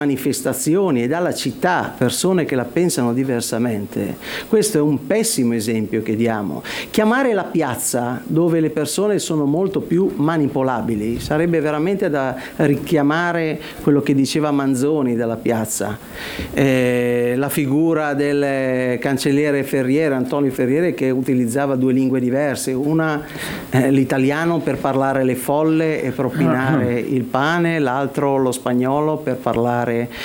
manifestazioni e dalla città persone che la pensano diversamente, questo è un pessimo esempio che diamo. Chiamare la piazza dove le persone sono molto più manipolabili sarebbe veramente da richiamare quello che diceva Manzoni della piazza, la figura del cancelliere Ferriere, Antonio Ferriere, che utilizzava due lingue diverse, una l'italiano per parlare le folle e propinare il pane, l'altro lo spagnolo per parlare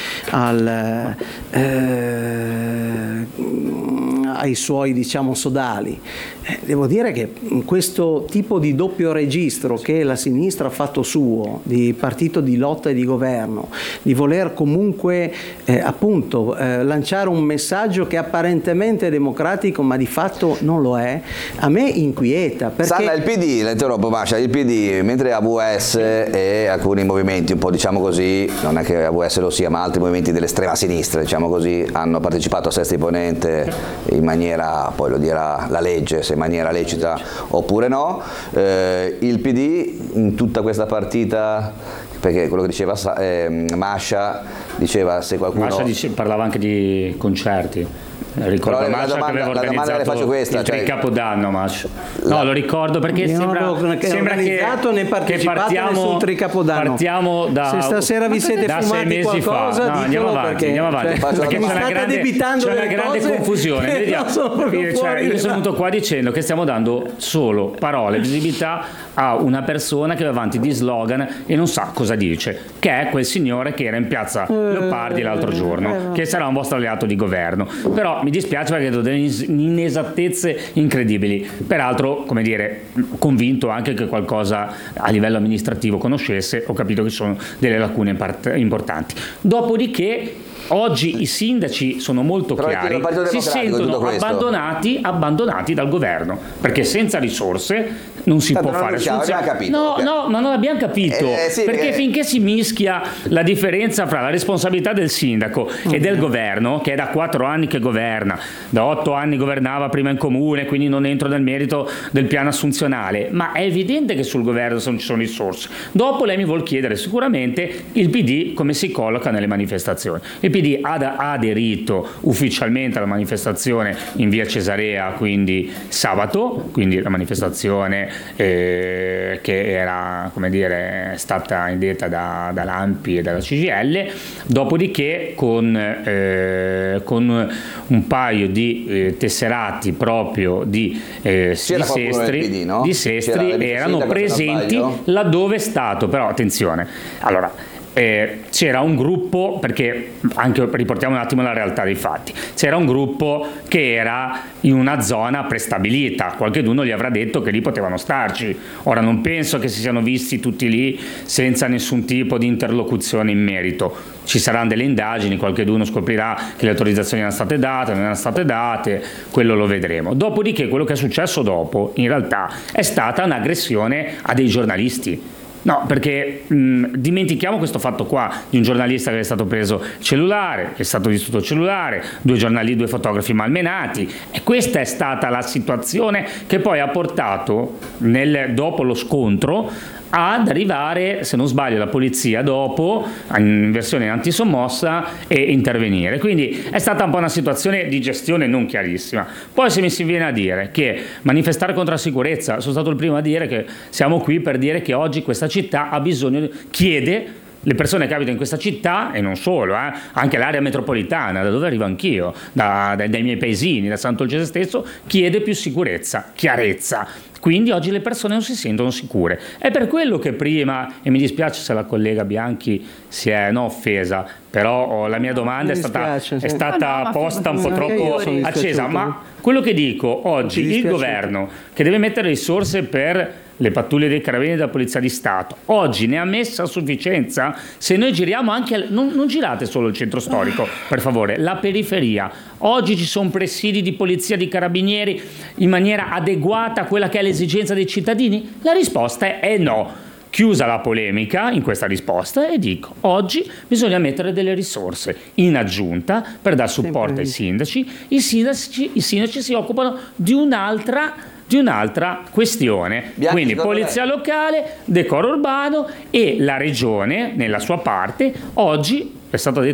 ai suoi, diciamo, sodali. Devo dire che questo tipo di doppio registro che la sinistra ha fatto suo, di partito di lotta e di governo, di voler comunque appunto lanciare un messaggio che apparentemente è democratico ma di fatto non lo è, a me inquieta. Perché... Sandra, il PD, l'interrompo, Masha, il PD, mentre AVS e alcuni movimenti un po', diciamo così, non è che AVS lo sia, ma altri movimenti dell'estrema sinistra, diciamo così, hanno partecipato a Sesta Imponente in maniera, poi lo dirà la legge, se in maniera lecita oppure no, il PD in tutta questa partita, perché quello che diceva Masha, diceva se qualcuno... Masha parlava anche di concerti. Ricordo Però Masha che aveva organizzato che le faccio questa, il Tricapodanno, Masha. No, lo ricordo perché sembra che partiamo da... Se stasera vi siete fumati qualcosa, no, andiamo avanti, perché c'è una grande confusione. Io sono venuto qua dicendo che stiamo dando solo parole, visibilità a una persona che va avanti di slogan e non sa cosa dice, che è quel signore che era in piazza Leopardi l'altro giorno, che sarà un vostro alleato di governo. Però mi dispiace perché vedo delle inesattezze incredibili. Peraltro, come dire, convinto anche che qualcosa a livello amministrativo conoscesse, ho capito che sono delle lacune importanti. Dopodiché oggi i sindaci sono molto chiari, si sentono abbandonati dal governo, perché senza risorse non si può fare. No, ma non abbiamo capito, perché finché si mischia la differenza fra la responsabilità del sindaco e del governo, che è da 4 anni che governa, da 8 anni governava prima in comune, quindi non entro nel merito del piano assunzionale, ma è evidente che sul governo non ci sono risorse. Dopo lei mi vuol chiedere sicuramente il PD come si colloca nelle manifestazioni. Il PD ha aderito ufficialmente alla manifestazione in via Cesarea, quindi sabato, quindi la manifestazione che era, come dire, stata indetta da Lampi e dalla CGIL. Dopodiché con un paio di tesserati proprio di Sestri, PD, no? Di Sestri erano presenti laddove è stato, però attenzione, allora c'era un gruppo, perché anche riportiamo un attimo la realtà dei fatti, c'era un gruppo che era in una zona prestabilita, qualcuno gli avrà detto che lì potevano starci. Ora non penso che si siano visti tutti lì senza nessun tipo di interlocuzione in merito. Ci saranno delle indagini, qualcuno scoprirà che le autorizzazioni erano state date, non erano state date, quello lo vedremo. Dopodiché quello che è successo dopo in realtà è stata un'aggressione a dei giornalisti. No, perché dimentichiamo questo fatto qua di un giornalista che è stato preso il cellulare, che è stato distrutto il cellulare, 2 fotografi malmenati, e questa è stata la situazione che poi ha portato dopo lo scontro ad arrivare, se non sbaglio, la polizia dopo in versione antisommossa e intervenire. Quindi è stata un po' una situazione di gestione non chiarissima. Poi se mi si viene a dire che manifestare contro la sicurezza, sono stato il primo a dire che siamo qui per dire che oggi questa città ha bisogno, chiede, le persone che abitano in questa città, e non solo, anche l'area metropolitana, da dove arrivo anch'io, dai miei paesini, da Sant'Olgese stesso, chiede più sicurezza, chiarezza. Quindi oggi le persone non si sentono sicure. È per quello che prima, e mi dispiace se la collega Bianchi si è offesa, però la mia domanda è stata posta un po' troppo accesa, ma quello che dico oggi, il governo che deve mettere risorse per le pattuglie dei carabinieri e della Polizia di Stato, oggi ne ha messa a sufficienza? Se noi giriamo anche, non girate solo il centro storico, per favore, la periferia. Oggi ci sono presidi di polizia, di carabinieri in maniera adeguata a quella che è l'esigenza dei cittadini? La risposta è no. Chiusa la polemica in questa risposta, e dico, oggi bisogna mettere delle risorse in aggiunta per dare supporto ai sindaci. I sindaci si occupano di un'altra questione, quindi polizia locale, decoro urbano, e la regione nella sua parte. Oggi è stato detto